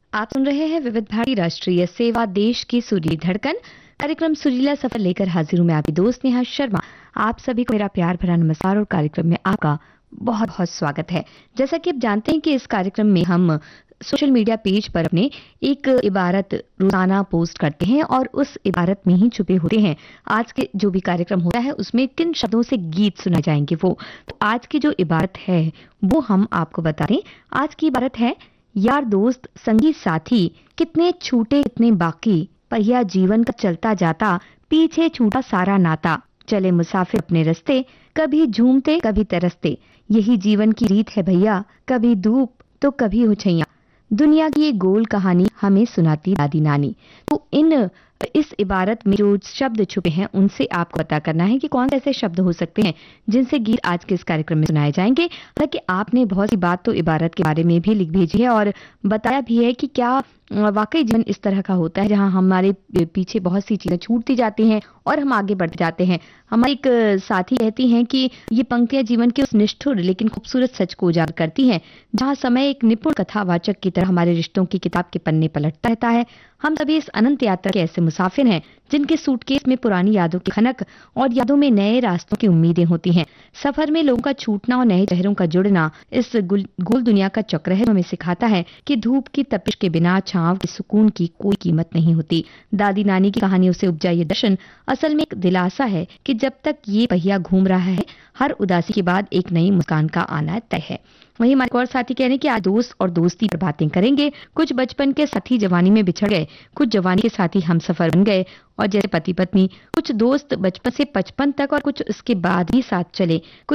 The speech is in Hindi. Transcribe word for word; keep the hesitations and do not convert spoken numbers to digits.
आप सुन रहे हैं विविध भारती राष्ट्रीय सेवा देश की सुरीली धड़कन कार्यक्रम सुरीला सफर लेकर हाजिर हूं मैं आपकी दोस्त नेहा शर्मा। आप सभी को मेरा प्यार भरा नमस्कार और कार्यक्रम में आपका बहुत बहुत स्वागत है। जैसा कि आप जानते हैं कि इस कार्यक्रम में हम सोशल मीडिया पेज पर अपने एक इबारत रोजाना पोस्ट करते हैं और उस इबारत में ही छुपे होते हैं आज के जो भी कार्यक्रम होता है उसमें किन शब्दों से गीत सुनाए जाएंगे। वो तो आज की जो इबारत है वो हम आपको बता दें। आज की इबारत है यार दोस्त संगी साथी कितने छूटे कितने बाकी पहिया जीवन का चलता जाता पीछे छूटा सारा नाता चले मुसाफिर अपने रास्ते कभी झूमते कभी तरसते यही जीवन की रीत है भैया कभी धूप तो कभी हो छैया दुनिया की ये गोल कहानी हमें सुनाती दादी नानी। तो इन इस इबारत में जो शब्द छुपे हैं उनसे आपको पता करना है कि कौन से ऐसे शब्द हो सकते हैं जिनसे गीत आज के इस कार्यक्रम में सुनाए जाएंगे। हालांकि आपने बहुत सी बात तो इबारत के बारे में भी लिख भेजी है और बताया भी है कि क्या वाकई जीवन इस तरह का होता है जहां हमारे पीछे बहुत सी चीजें छूटती जाती हैं और हम आगे बढ़ते जाते हैं। हमारी एक साथी कहती हैं कि ये पंक्तियां जीवन के उस निष्ठुर लेकिन खूबसूरत सच को उजागर करती हैं जहां समय एक निपुण कथावाचक की तरह हमारे रिश्तों की किताब के पन्ने पलटता रहता है। हम सभी इस अनंत यात्रा के ऐसे मुसाफिर हैं जिनके सूटकेस में पुरानी यादों की खनक और यादों में नए रास्तों की उम्मीदें होती हैं। सफर में लोगों का छूटना और नए चेहरों का जुड़ना इस गोल दुनिया का चक्र है जो हमें सिखाता है कि धूप की तपिश के बिना छांव के सुकून की कोई कीमत नहीं होती। दादी नानी की कहानियों से उपजा ये दर्शन असल में एक दिलासा है कि जब तक ये पहिया घूम रहा है हर उदासी के बाद एक नई मुस्कान का आना तय है। वहीं हमारे और साथी कह रहे हैं कि आज दोस्त और दोस्ती पर बातें करेंगे। कुछ बचपन के साथी जवानी में बिछड़ गए, कुछ जवानी के साथी हम सफर बन गए और जैसे पति पत्नी कुछ दोस्त बचपन से पचपन तक और कुछ उसके बाद भी साथ चले। कुछ